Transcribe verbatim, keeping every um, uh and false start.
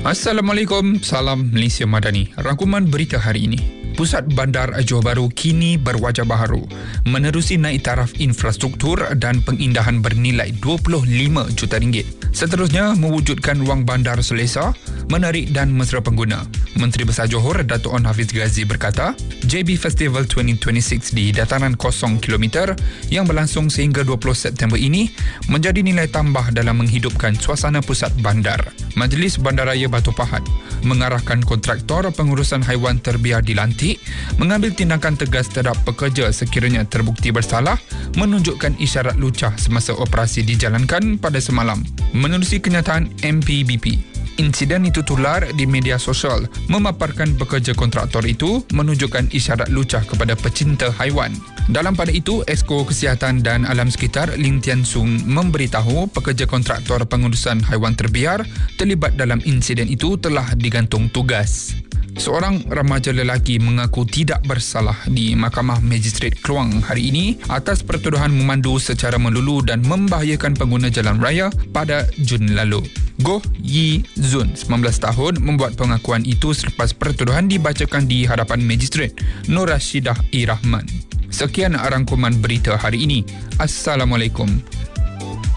Assalamualaikum, salam Malaysia Madani. Rangkuman berita hari ini. Pusat Bandar Johor Bahru kini berwajah baharu menerusi naik taraf infrastruktur dan pengindahan bernilai dua puluh lima juta ringgit. Seterusnya, mewujudkan ruang bandar selesa, menarik dan mesra pengguna. Menteri Besar Johor Dato' Onn Hafiz Ghazi berkata, J B Festival dua ribu dua puluh enam di dataran kosong kilometer yang berlangsung sehingga dua puluh September ini menjadi nilai tambah dalam menghidupkan suasana pusat bandar. Majlis Bandaraya Batu Pahat mengarahkan kontraktor pengurusan haiwan terbiar dilantik mengambil tindakan tegas terhadap pekerja sekiranya terbukti bersalah, menunjukkan isyarat lucah semasa operasi dijalankan pada semalam. Menerusi kenyataan M P B P, insiden itu tular di media sosial memaparkan pekerja kontraktor itu menunjukkan isyarat lucah kepada pecinta haiwan. Dalam pada itu, Esko Kesihatan dan Alam Sekitar Lim Tian Soon memberitahu pekerja kontraktor pengurusan haiwan terbiar terlibat dalam insiden itu telah digantung tugas. Seorang remaja lelaki mengaku tidak bersalah di Mahkamah Magistrate Kluang hari ini atas pertuduhan memandu secara melulu dan membahayakan pengguna jalan raya pada Jun lalu. Goh Yi Zun, sembilan belas tahun, membuat pengakuan itu selepas pertuduhan dibacakan di hadapan Magistrate Nur Rashidah E. Rahman. Sekian rangkuman berita hari ini. Assalamualaikum.